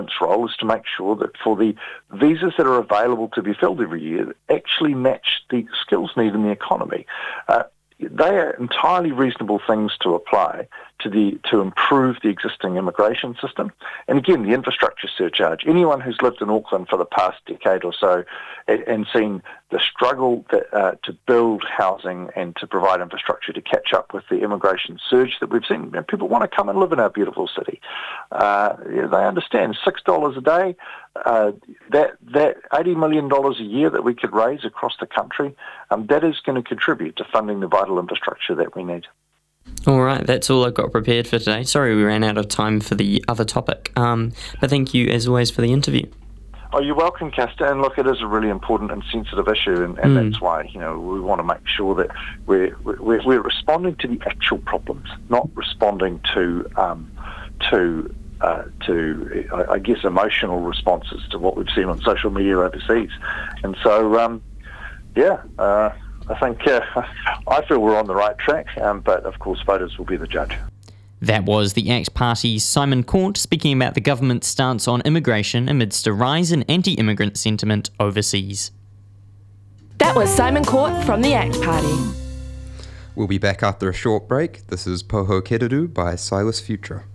Its role is to make sure that for the visas that are available to be filled every year actually match the skills need in the economy. They are entirely reasonable things to apply to improve the existing immigration system. And again, the infrastructure surcharge. Anyone who's lived in Auckland for the past decade or so and seen the struggle to build housing and to provide infrastructure to catch up with the immigration surge that we've seen. People want to come and live in our beautiful city. They understand $6 a day, that $80 million a year that we could raise across the country, that is going to contribute to funding the vital infrastructure that we need. All right, that's all I've got prepared for today. Sorry we ran out of time for the other topic, but thank you as always for the interview. Oh, you're welcome, Castor. And look, it is a really important and sensitive issue, and that's why we want to make sure that we're responding to the actual problems, not responding to I guess emotional responses to what we've seen on social media overseas. And so, I think I feel we're on the right track, but of course voters will be the judge. That was the ACT Party's Simon Court speaking about the government's stance on immigration amidst a rise in anti-immigrant sentiment overseas. That was Simon Court from the ACT Party. We'll be back after a short break. This is Poho Kereru by Silas Futura.